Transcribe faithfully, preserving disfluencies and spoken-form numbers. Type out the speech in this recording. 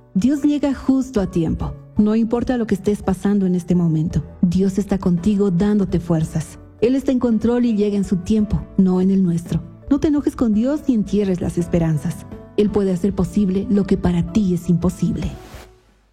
Dios llega justo a tiempo. No importa lo que estés pasando en este momento, Dios está contigo dándote fuerzas. Él está en control y llega en su tiempo, no en el nuestro. No te enojes con Dios ni entierres las esperanzas. Él puede hacer posible lo que para ti es imposible.